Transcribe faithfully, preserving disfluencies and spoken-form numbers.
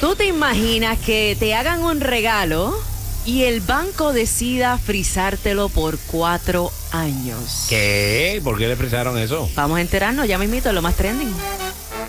¿Tú te imaginas que te hagan un regalo y el banco decida frizártelo por cuatro años? ¿Qué? ¿Por qué le frisaron eso? Vamos a enterarnos ya mismito, lo más trending.